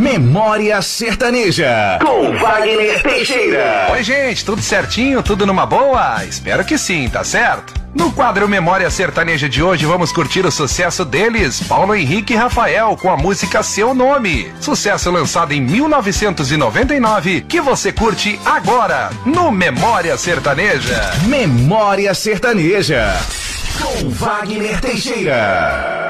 Memória Sertaneja, com Wagner Teixeira. Oi, gente, tudo certinho? Tudo numa boa? Espero que sim, tá certo? No quadro Memória Sertaneja de hoje, vamos curtir o sucesso deles, Paulo Henrique e Rafael, com a música Seu Nome. Sucesso lançado em 1999, que você curte agora, no Memória Sertaneja. Memória Sertaneja, com Wagner Teixeira.